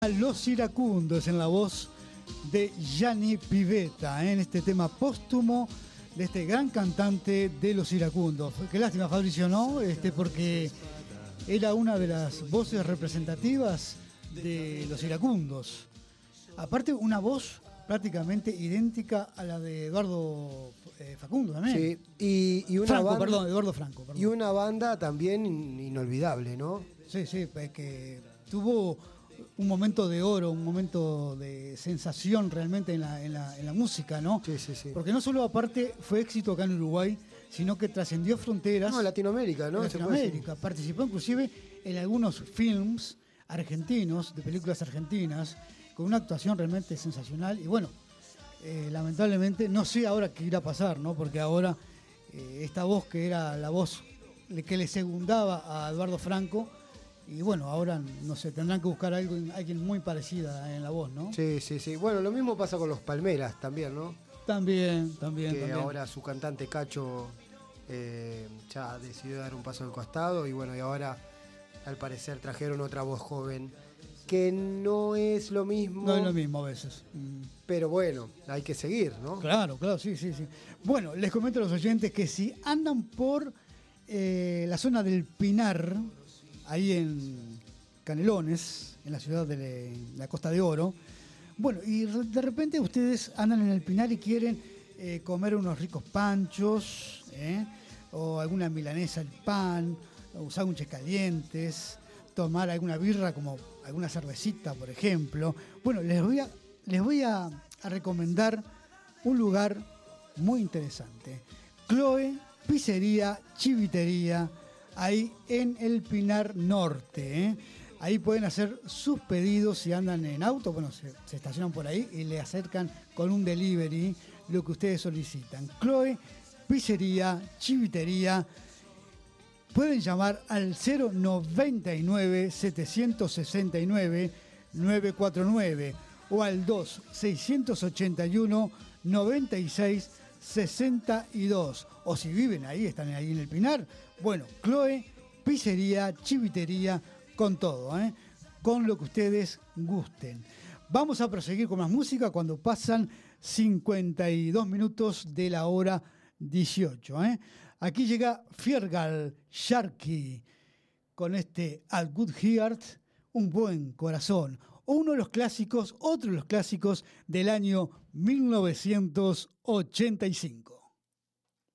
Los Iracundos en la voz de Gianni Pivetta, en este tema póstumo de este gran cantante de Los Iracundos. Qué lástima, Fabricio, ¿no? Porque era una de las voces representativas de Los Iracundos. Aparte, una voz prácticamente idéntica a la de Eduardo Facundo también. Sí, y una Franco, banda, perdón, Eduardo Franco. Perdón. Y una banda también inolvidable, ¿no? Sí, que tuvo un momento de oro, un momento de sensación realmente en la música, ¿no? Sí. Porque no solo aparte fue éxito acá en Uruguay, sino que trascendió fronteras. No, Latinoamérica, ¿no? En Latinoamérica. Participó inclusive en algunos films argentinos, de películas argentinas, con una actuación realmente sensacional. Y bueno, lamentablemente, no sé ahora qué irá a pasar, ¿no? Porque ahora esta voz que era la voz que le segundaba a Eduardo Franco, y bueno, ahora, no sé, tendrán que buscar alguien muy parecida en la voz, ¿no? Sí. Bueno, lo mismo pasa con los Palmeras también, ¿no? También. Ahora su cantante Cacho ya decidió dar un paso al costado y bueno, y ahora al parecer trajeron otra voz joven que no es lo mismo. No es lo mismo a veces. Pero bueno, hay que seguir, ¿no? Claro, sí. Bueno, les comento a los oyentes que si andan por la zona del Pinar, ahí en Canelones, en la ciudad de la Costa de Oro. Bueno, y de repente ustedes andan en el Pinar y quieren comer unos ricos panchos, o alguna milanesa al pan, o sándwiches calientes, tomar alguna birra como alguna cervecita, por ejemplo. Bueno, les voy a recomendar un lugar muy interesante. Chloe Pizzería Chivitería, ahí en el Pinar Norte. Ahí pueden hacer sus pedidos si andan en auto, bueno, se estacionan por ahí y le acercan con un delivery lo que ustedes solicitan. Chloe Pizzería Chivitería. Pueden llamar al 099 769 949 o al 681 96 62. O si viven ahí, están ahí en el Pinar, bueno, Chloe Pizzería Chivitería, con todo, con lo que ustedes gusten. Vamos a proseguir con más música cuando pasan 52 minutos de la hora 18. Aquí llega Fiergal Sharkey con este A Good Heart, un buen corazón. Uno de los clásicos, otro de los clásicos del año 1985.